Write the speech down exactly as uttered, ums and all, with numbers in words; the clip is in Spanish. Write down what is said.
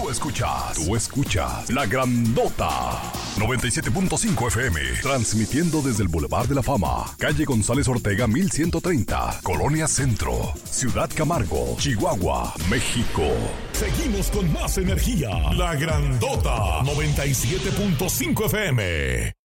Tú escuchas, tú escuchas La Grandota noventa y siete punto cinco F M, transmitiendo desde el Boulevard de la Fama, calle González Ortega mil ciento treinta, Colonia Centro, Ciudad Camargo, Chihuahua, México. Seguimos con más energía. La Grandota noventa y siete punto cinco F M.